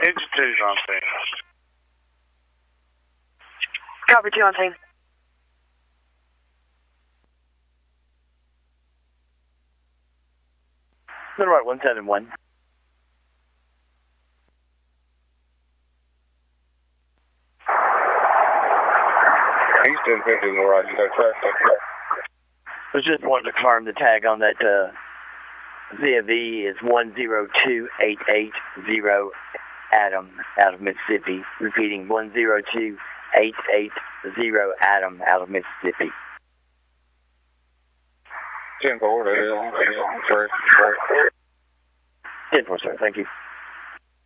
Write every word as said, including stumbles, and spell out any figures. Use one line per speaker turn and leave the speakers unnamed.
Engine two's on scene.
Copy, two on scene.
Middle right, one seven one.
Houston fifty, more right, you got track, track.
I was just wanting to confirm the tag on that uh, Z F V is one zero two eight eight zero Adam out of Mississippi. Repeating, one zero two eight eight zero Adam out of Mississippi.
ten four, there you go.
ten four, sir. Thank you.